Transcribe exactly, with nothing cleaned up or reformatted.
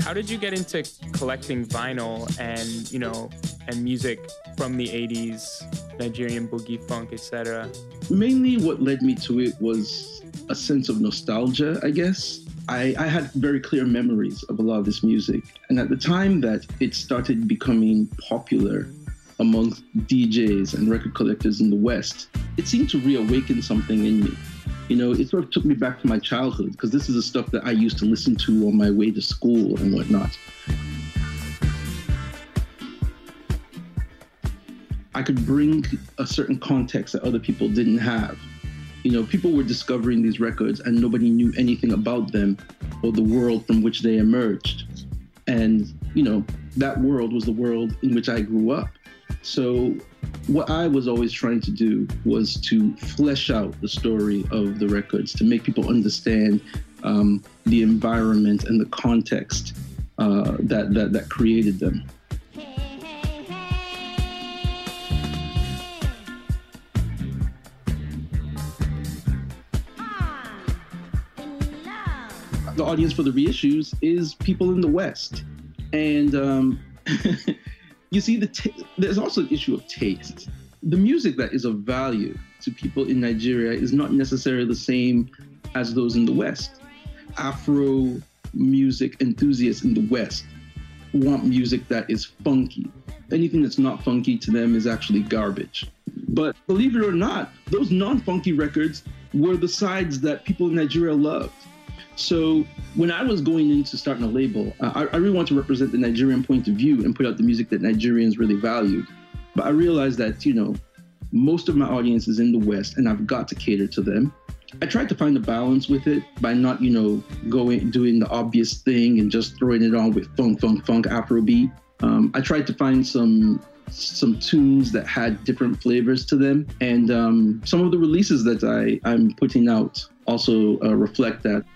How did you get into collecting vinyl and, you know, and music from the eighties, Nigerian boogie, funk, et cetera? Mainly what led me to it was a sense of nostalgia, I guess. I, I had very clear memories of a lot of this music. And at the time that it started becoming popular amongst D Js and record collectors in the West, it seemed to reawaken something in me. You know, it sort of took me back to my childhood, because this is the stuff that I used to listen to on my way to school and whatnot. I could bring a certain context that other people didn't have. You know, people were discovering these records and nobody knew anything about them or the world from which they emerged. And, you know, that world was the world in which I grew up. So what I was always trying to do was to flesh out the story of the records, to make people understand um, the environment and the context uh, that, that, that created them. The audience for the reissues is people in the West. And um, you see, the t- there's also an issue of taste. The music that is of value to people in Nigeria is not necessarily the same as those in the West. Afro music enthusiasts in the West want music that is funky. Anything that's not funky to them is actually garbage. But believe it or not, those non-funky records were the sides that people in Nigeria loved. So when I was going into starting a label, uh, I, I really want to represent the Nigerian point of view and put out the music that Nigerians really valued. But I realized that, you know, most of my audience is in the West and I've got to cater to them. I tried to find a balance with it by not, you know, going, doing the obvious thing and just throwing it on with funk, funk, funk, Afrobeat. Um, I tried to find some some tunes that had different flavors to them. And um, some of the releases that I, I'm putting out also uh, reflect that.